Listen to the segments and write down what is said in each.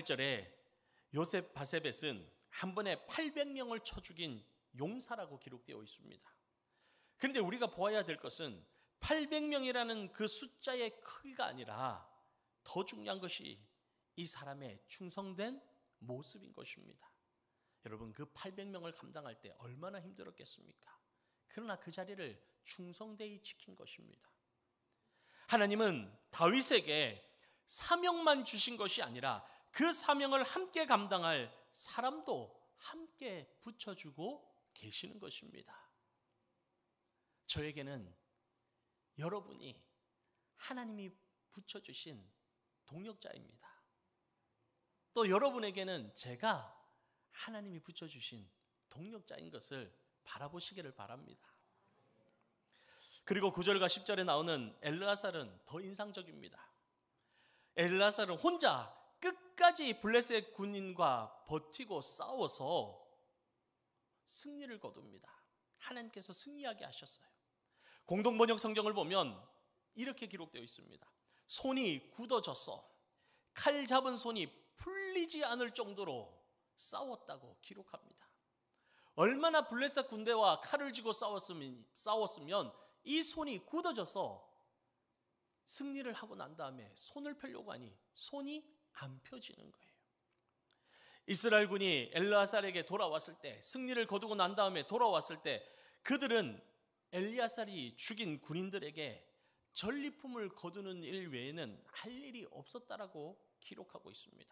8절에 요셉 바세벳은 한 번에 800명을 쳐 죽인 용사라고 기록되어 있습니다. 그런데 우리가 보아야 될 것은 800명이라는 그 숫자의 크기가 아니라 더 중요한 것이 이 사람의 충성된 모습인 것입니다. 여러분, 그 800명을 감당할 때 얼마나 힘들었겠습니까? 그러나 그 자리를 충성되이 지킨 것입니다. 하나님은 다윗에게 사명만 주신 것이 아니라 그 사명을 함께 감당할 사람도 함께 붙여주고 계시는 것입니다. 저에게는 여러분이 하나님이 붙여주신 동력자입니다. 또 여러분에게는 제가 하나님이 붙여주신 동력자인 것을 바라보시기를 바랍니다. 그리고 9절과 10절에 나오는 엘르아살은 더 인상적입니다. 엘르아살은 혼자 끝까지 블레셋 군인과 버티고 싸워서 승리를 거둡니다. 하나님께서 승리하게 하셨어요. 공동번역 성경을 보면 이렇게 기록되어 있습니다. 손이 굳어졌어. 칼 잡은 손이 풀리지 않을 정도로 싸웠다고 기록합니다. 얼마나 블레셋 군대와 칼을 쥐고 싸웠으면 이 손이 굳어져서 승리를 하고 난 다음에 손을 펴려고 하니 손이 안 펴지는 거예요. 이스라엘군이 엘르아살에게 돌아왔을 때, 승리를 거두고 난 다음에 돌아왔을 때 그들은 엘리아살이 죽인 군인들에게 전리품을 거두는 일 외에는 할 일이 없었다라고 기록하고 있습니다.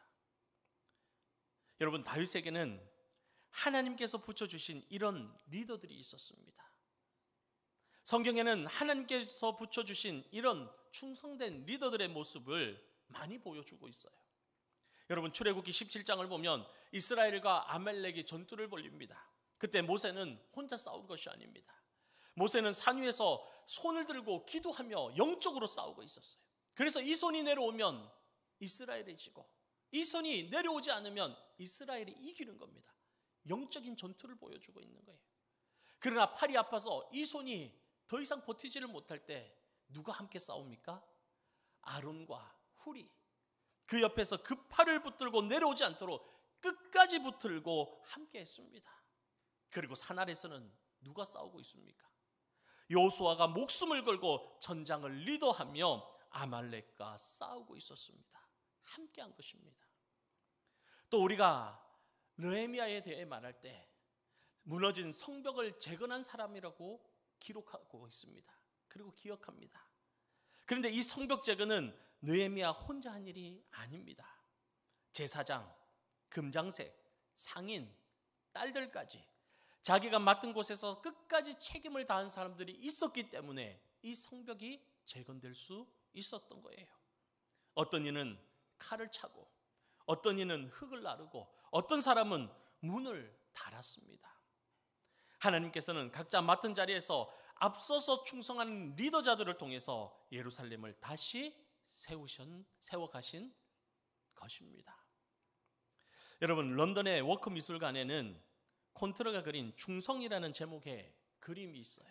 여러분, 다윗에게는 하나님께서 붙여주신 이런 리더들이 있었습니다. 성경에는 하나님께서 붙여주신 이런 충성된 리더들의 모습을 많이 보여주고 있어요. 여러분, 출애굽기 17장을 보면 이스라엘과 아말렉이 전투를 벌입니다. 그때 모세는 혼자 싸운 것이 아닙니다. 모세는 산 위에서 손을 들고 기도하며 영적으로 싸우고 있었어요. 그래서 이 손이 내려오면 이스라엘이 지고, 이 손이 내려오지 않으면 이스라엘이 이기는 겁니다. 영적인 전투를 보여주고 있는 거예요. 그러나 팔이 아파서 이 손이 더 이상 버티지를 못할 때 누가 함께 싸웁니까? 아론과 훌이 그 옆에서 그 팔을 붙들고 내려오지 않도록 끝까지 붙들고 함께 했습니다. 그리고 산 아래서는 누가 싸우고 있습니까? 여호수아가 목숨을 걸고 전장을 리더하며 아말렉과 싸우고 있었습니다. 함께한 것입니다. 또 우리가 느헤미야에 대해 말할 때 무너진 성벽을 재건한 사람이라고 기록하고 있습니다. 그리고 기억합니다. 그런데 이 성벽 재건은 느헤미야 혼자 한 일이 아닙니다. 제사장, 금장색, 상인, 딸들까지 자기가 맡은 곳에서 끝까지 책임을 다한 사람들이 있었기 때문에 이 성벽이 재건될 수 있었던 거예요. 어떤 이는 칼을 차고, 어떤 이는 흙을 나르고, 어떤 사람은 문을 달았습니다. 하나님께서는 각자 맡은 자리에서 앞서서 충성하는 리더자들을 통해서 예루살렘을 다시 세워가신 것입니다. 여러분, 런던의 워크미술관에는 콘트러가 그린 충성이라는 제목의 그림이 있어요.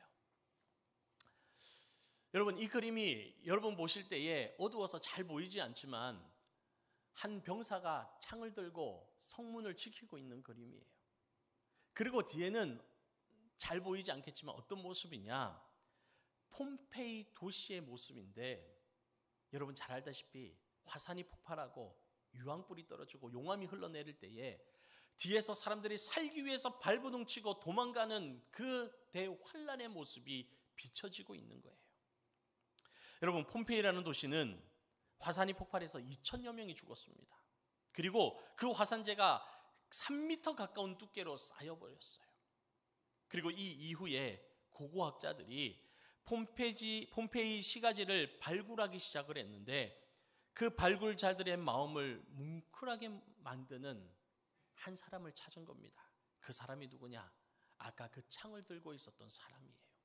여러분, 이 그림이 여러분 보실 때에 어두워서 잘 보이지 않지만 한 병사가 창을 들고 성문을 지키고 있는 그림이에요. 그리고 뒤에는 잘 보이지 않겠지만 어떤 모습이냐, 폼페이 도시의 모습인데, 여러분 잘 알다시피 화산이 폭발하고 유황불이 떨어지고 용암이 흘러내릴 때에 뒤에서 사람들이 살기 위해서 발버둥치고 도망가는 그 대환란의 모습이 비춰지고 있는 거예요. 여러분, 폼페이라는 도시는 화산이 폭발해서 2,000여 명이 죽었습니다. 그리고 그 화산재가 3m 가까운 두께로 쌓여버렸어요. 그리고 이 이후에 고고학자들이 폼페이 시가지를 발굴하기 시작을 했는데, 그 발굴자들의 마음을 뭉클하게 만드는 한 사람을 찾은 겁니다. 그 사람이 누구냐? 아까 그 창을 들고 있었던 사람이에요.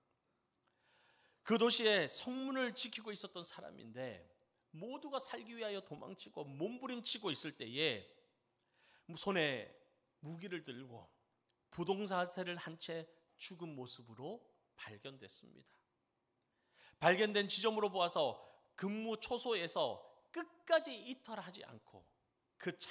그 도시의 성문을 지키고 있었던 사람인데, 모두가 살기 위하여 도망치고 몸부림치고 있을 때에 손에 무기를 들고 부동자세를 한 채 죽은 모습으로 발견됐습니다. 발견된 지점으로 보아서 근무 초소에서 끝까지 이탈하지 않고 그